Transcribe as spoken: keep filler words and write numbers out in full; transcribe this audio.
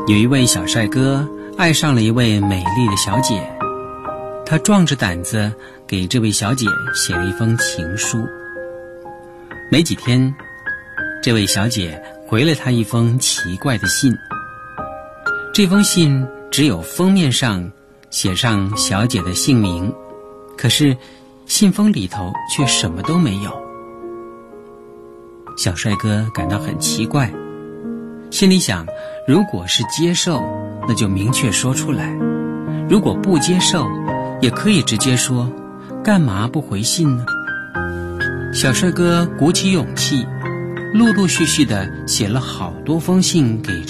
有一位小帅哥爱上了一位美丽的小姐，他壮着胆子给这位小姐写了一封情书。没几天，这位小姐回了他一封奇怪的信。这封信只有封面上写上小姐的姓名，可是信封里头却什么都没有。小帅哥感到很奇怪，心里想，如果是接受，那就明确说出来；如果不接受，也可以直接说，干嘛不回信呢？小帅哥鼓起勇气，陆陆续续地写了好多封信给